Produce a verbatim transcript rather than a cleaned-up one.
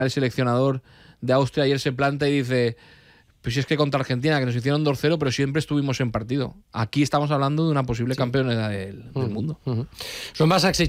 el seleccionador de Austria ayer se planta y dice, pues si es que contra Argentina, que nos hicieron dos cero, pero siempre estuvimos en partido. Aquí estamos hablando de una posible sí. campeona del, del uh-huh. mundo. Uh-huh. Són Bassacs